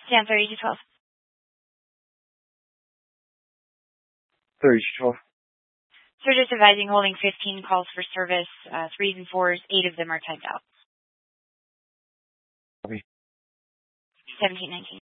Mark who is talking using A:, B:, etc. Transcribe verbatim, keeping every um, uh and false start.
A: Dan, thirty to twelve.
B: thirty to twelve.
A: So just advising, holding fifteen calls for service, uh, threes and fours, eight of them are timed out.
B: Copy.
A: seventeen nineteen.